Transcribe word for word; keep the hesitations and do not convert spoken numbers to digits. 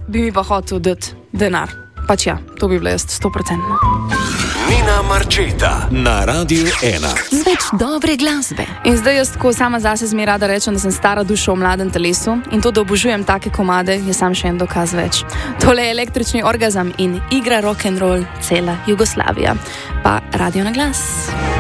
bi mi pa hotel dati denar. Pač ja, to bi bilo jaz stoprocentno. Nina Marčeta na Radiu ena. Z več dobre glasbe. In zdaj jaz tako sama zase zmi rada rečem, da sem stara duša v mladem telesu in to, da obožujem take komade, je sam še en dokaz več. Tole je Električni orgazem in igra rock'n'roll cela Jugoslavija. Pa Radio na glas.